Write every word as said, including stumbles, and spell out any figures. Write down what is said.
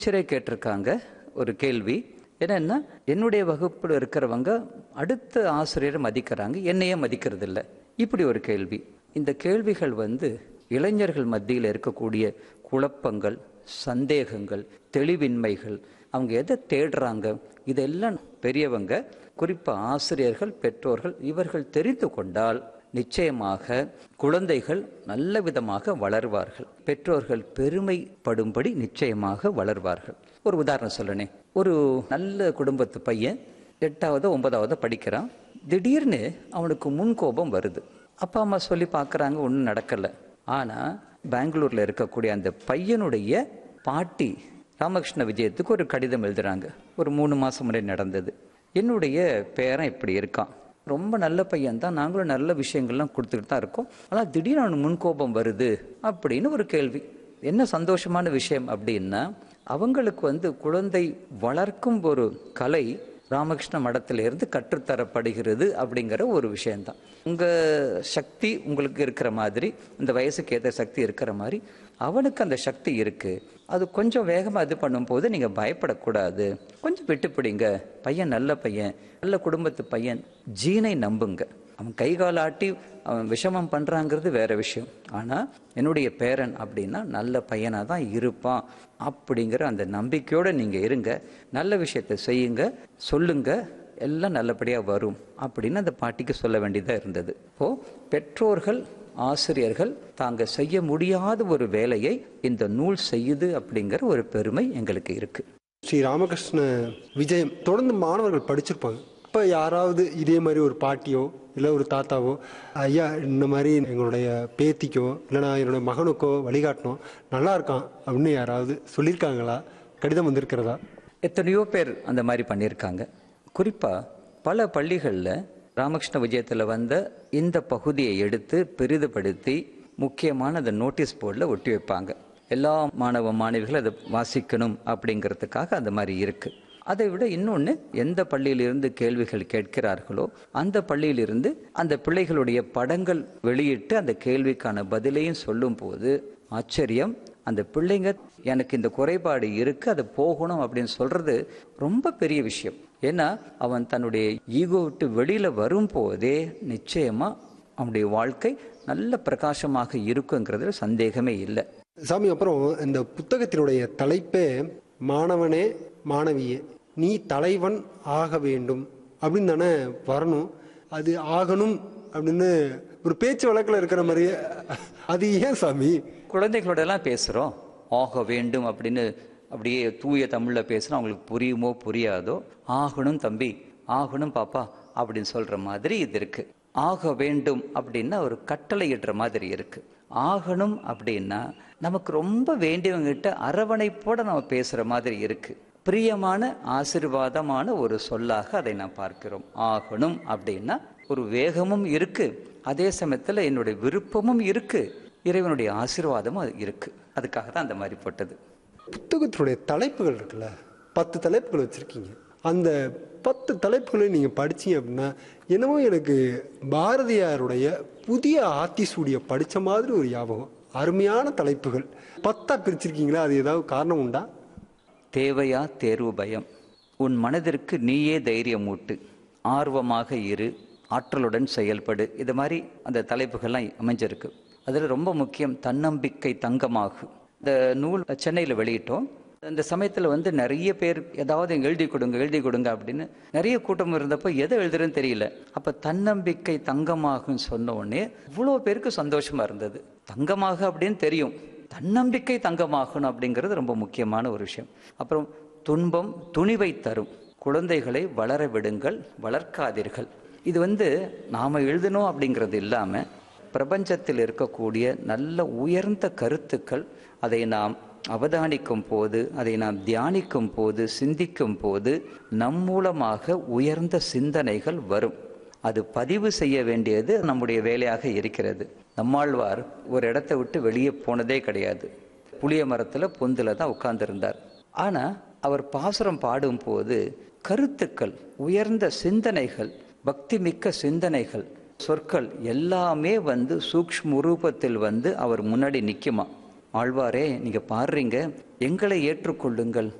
டீச்சரே கேட்டிருக்காங்க ஒரு கேள்வி. என்னன்னா, என்னுடைய வகுப்பில் இருக்கிறவங்க அடுத்த ஆசிரியரை மதிக்கிறாங்க, என்னையே மதிக்கிறது இல்லை. இப்படி ஒரு கேள்வி. இந்த கேள்விகள் வந்து இளைஞர்கள் மத்தியில் இருக்கக்கூடிய குழப்பங்கள், சந்தேகங்கள், தெளிவின்மைகள், அவங்க எதை தேடுறாங்க, இதெல்லாம் பெரியவங்க, குறிப்பாக ஆசிரியர்கள், பெற்றோர்கள் இவர்கள் தெரிந்து கொண்டால் நிச்சயமாக குழந்தைகள் நல்ல விதமாக வளர்வார்கள். பெற்றோர்கள் பெருமைப்படும்படி நிச்சயமாக வளர்வார்கள். ஒரு உதாரணம் சொல்லணே, ஒரு நல்ல குடும்பத்து பையன் எட்டாவது ஒன்பதாவது படிக்கிறான். திடீர்னு அவனுக்கு முன்கோபம் வருது. அப்பா அம்மா சொல்லி பார்க்குறாங்க, ஒன்றும் நடக்கலை. ஆனால் பெங்களூரில் இருக்கக்கூடிய அந்த பையனுடைய பாட்டி ராமகிருஷ்ண விஜயத்துக்கு ஒரு கடிதம் எழுதுறாங்க. ஒரு மூணு மாதம் முன்னாடி நடந்தது. என்னுடைய பேரன் இப்படி இருக்கான், ரொம்ப நல்ல பையன் தான், நாங்களும் நல்ல விஷயங்கள்லாம் கொடுத்துக்கிட்டு தான் இருக்கோம், ஆனால் திடீர்னு அவனுக்கு முன்கோபம் வருது அப்படின்னு ஒரு கேள்வி. என்ன சந்தோஷமான விஷயம் அப்படின்னா, அவங்களுக்கு வந்து குழந்தை வளர்க்கும் ஒரு கலை ராமகிருஷ்ண மடத்திலிருந்து கற்றுத்தரப்படுகிறது அப்படிங்கிற ஒரு விஷயந்தான். உங்கள் சக்தி உங்களுக்கு இருக்கிற மாதிரி, இந்த வயசுக்கு ஏற்ற சக்தி இருக்கிற மாதிரி அவனுக்கு அந்த சக்தி இருக்குது. அது கொஞ்சம் வேகமாக இது பண்ணும்போது நீங்கள் பயப்படக்கூடாது, கொஞ்சம் விட்டுப்பிடிங்க. பையன் நல்ல பையன், நல்ல குடும்பத்து பையன், ஜீனை நம்புங்க. அவன் கைகாலாட்டி அவன் விஷமம் பண்ணுறாங்கிறது வேற விஷயம். ஆனால் என்னுடைய பேரன் அப்படின்னா நல்ல பையனாக தான் இருப்பான் அப்படிங்கிற அந்த நம்பிக்கையோடு நீங்கள் இருங்க. நல்ல விஷயத்தை செய்யுங்க, சொல்லுங்க, எல்லாம் நல்லபடியாக வரும் அப்படின்னு அந்த பாட்டிக்கு சொல்ல வேண்டியதாக இருந்தது. இப்போது பெற்றோர்கள், ஆசிரியர்கள் தாங்க செய்ய முடியாத ஒரு வேலையை இந்த நூல் செய்யுது அப்படிங்கிற ஒரு பெருமை எங்களுக்கு இருக்குது. ஸ்ரீ ராமகிருஷ்ண விஜயம் தொடர்ந்து மாணவர்கள் படிச்சிருப்பாங்க. இப்போ யாராவது இதே மாதிரி ஒரு பாட்டியோ இல்லை ஒரு தாத்தாவோ, ஐயா இந்த மாதிரி எங்களுடைய பேத்திக்கோ இல்லைனா என்னுடைய மகனுக்கோ வழிகாட்டணும், நல்லா இருக்கான் அப்படின்னு யாராவது சொல்லியிருக்காங்களா? கடிதம் வந்திருக்கிறதா? எத்தனையோ பேர் அந்த மாதிரி பண்ணியிருக்காங்க. குறிப்பாக பல பள்ளிகளில் ராமகிருஷ்ண விஜயத்தில் வந்த இந்த பகுதியை எடுத்து பெரிதுபடுத்தி முக்கியமான அந்த நோட்டீஸ் போர்டில் ஒட்டி வைப்பாங்க. எல்லா மாணவ மாணவிகளும் அதை வாசிக்கணும் அப்படிங்கிறதுக்காக அந்த மாதிரி இருக்குது. அதை விட இன்னொன்று, எந்த பள்ளியிலிருந்து கேள்விகள் கேட்கிறார்களோ அந்த பள்ளியிலிருந்து அந்த பிள்ளைகளுடைய படங்கள் வெளியிட்டு அந்த கேள்விக்கான பதிலையும் சொல்லும் போது ஆச்சரியம். அந்த பிள்ளைங்க எனக்கு இந்த குறைபாடு இருக்குது, அது போகணும் அப்படின்னு சொல்கிறது ரொம்ப பெரிய விஷயம். ஏன்னா அவன் தன்னுடைய ஈகோ விட்டு வெளியில் வரும்போதே நிச்சயமாக அவனுடைய வாழ்க்கை நல்ல பிரகாசமாக இருக்குங்கிறதுல சந்தேகமே இல்லை. சாமி, அப்புறம் இந்த புத்தகத்தினுடைய தலைப்பே மாணவனே மாணவியே நீ தலைவன் ஆக வேண்டும் அப்படின்னு தானே வரணும். அது ஆகணும் அப்படின்னு ஒரு பேச்சு வழக்கில் இருக்கிற மாதிரியே, அது ஏன் சாமி? குழந்தைகளோட எல்லாம் பேசுகிறோம், ஆக வேண்டும் அப்படின்னு அப்படியே தூய தமிழில் பேசுகிறோம். அவங்களுக்கு புரியுமோ புரியாதோ, ஆகணும் தம்பி, ஆகணும் பாப்பா அப்படின்னு சொல்கிற மாதிரி இது இருக்குது. ஆக வேண்டும் அப்படின்னா ஒரு கட்டளையிடுற மாதிரி இருக்குது. ஆகணும் அப்படின்னா நமக்கு ரொம்ப வேண்டியவங்கிட்ட அரவணைப்போட நம்ம பேசுகிற மாதிரி இருக்குது. பிரியமான ஆசீர்வாதமான ஒரு சொல்லாக அதை நான் பார்க்கிறோம். ஆகணும் அப்படின்னா ஒரு வேகமும் இருக்குது, அதே சமயத்தில் என்னுடைய விருப்பமும் இருக்குது, இறைவனுடைய ஆசீர்வாதமும் அது இருக்குது. அதுக்காக தான் அந்த மாதிரி போட்டது. புத்தகத்தினுடைய தலைப்புகள் இருக்குல்ல, பத்து தலைப்புகள் வச்சுருக்கீங்க. அந்த பத்து தலைப்புகளை நீங்கள் படிச்சீங்க அப்படின்னா என்னமோ எனக்கு பாரதியாருடைய புதிய ஆத்திசூடியை படித்த மாதிரி ஒரு ஞாபகம். அருமையான தலைப்புகள் பத்தா பிரிச்சிருக்கீங்களா? அது ஏதாவது காரணம் உண்டா? தேவையா தேர்வு பயம், உன் மனதிற்கு நீயே தைரியம் ஊட்டு, ஆர்வமாக இரு, ஆற்றலுடன் செயல்படு, இது மாதிரி அந்த தலைப்புகள்லாம் அமைஞ்சிருக்கு. அதில் ரொம்ப முக்கியம் தன்னம்பிக்கை தங்கமாகும். இந்த நூல் சென்னையில் வெளியிட்டோம். அந்த சமயத்தில் வந்து நிறைய பேர் ஏதாவது எழுதி கொடுங்க எழுதி கொடுங்க அப்படின்னு நிறைய கூட்டம் இருந்தப்போ எதை எழுதுறதுன்னு தெரியல. அப்போ தன்னம்பிக்கை தங்கமாகுன்னு சொன்ன உடனே இவ்வளோ பேருக்கு சந்தோஷமாக இருந்தது. தங்கமாக அப்படின்னு தெரியும், தன்னம்பிக்கை தங்கமாகணும் அப்படிங்கிறது ரொம்ப முக்கியமான ஒரு விஷயம். அப்புறம் துன்பம் துணிவை தரும், குழந்தைகளை வளர விடுங்கள், வளர்க்காதீர்கள். இது வந்து நாம் எழுதணும் அப்படிங்கிறது இல்லாமல் பிரபஞ்சத்தில் இருக்கக்கூடிய நல்ல உயர்ந்த கருத்துக்கள், அதை நாம் அவதானிக்கும் போது, அதை நாம் தியானிக்கும் போது, சிந்திக்கும் போது நம் மூலமாக உயர்ந்த சிந்தனைகள் வரும். அது பதிவு செய்ய வேண்டியது நம்முடைய வேலையாக இருக்கிறது. நம்மாழ்வார் ஒரு இடத்தை விட்டு வெளியே போனதே கிடையாது. புளிய மரத்தில் பொந்தில் தான் உட்கார்ந்துருந்தார். ஆனால் அவர் பாசுரம் பாடும்போது கருத்துக்கள், உயர்ந்த சிந்தனைகள், பக்தி மிக்க சிந்தனைகள், சொற்கள் எல்லாமே வந்து சூக்ஷ்ம ரூபத்தில் வந்து அவர் முன்னாடி நிற்குமா. ஆழ்வாரே நீங்க பாடுறீங்க, எங்களை ஏற்றுக்கொள்ளுங்கள்